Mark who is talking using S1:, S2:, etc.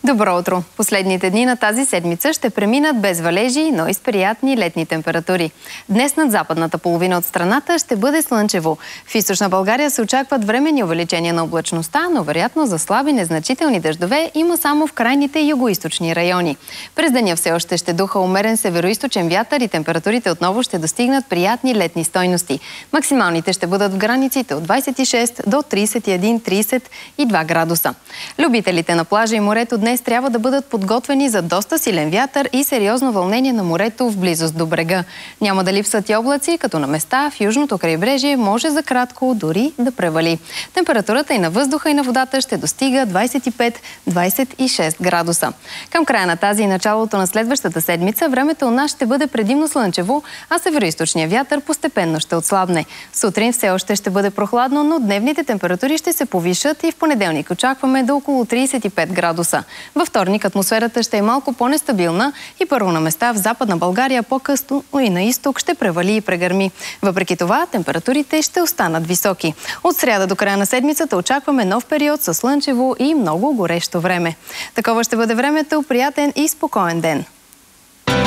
S1: Добро утро! Последните дни на тази седмица ще преминат без валежи, но и с приятни летни температури. Днес над западната половина от страната ще бъде слънчево. В източна България се очакват временни увеличения на облачността, но вероятно за слаби незначителни дъждове има само в крайните югоизточни райони. През деня все още ще духа умерен североизточен вятър и температурите отново ще достигнат приятни летни стойности. Максималните ще бъдат в границите от 26 до 31-32 градуса. Любителите на плажа и морето днес трябва да бъдат подготвени за доста силен вятър и сериозно вълнение на морето в близост до брега. Няма да липсват и облаци, като на места в южното крайбрежие може за кратко дори да превали. Температурата и на въздуха и на водата ще достига 25-26 градуса. Към края на тази и началото на следващата седмица времето у нас ще бъде предимно слънчево, а североизточният вятър постепенно ще отслабне. Сутрин все още ще бъде прохладно, но дневните температури ще се повишат и в понеделник очакваме до около 35 градуса. Във вторник атмосферата ще е малко по-нестабилна и първо на места в Западна България, по-късно и на изток ще превали и прегърми. Въпреки това, температурите ще останат високи. От сряда до края на седмицата очакваме нов период със слънчево и много горещо време. Такова ще бъде времето, приятен и спокоен ден.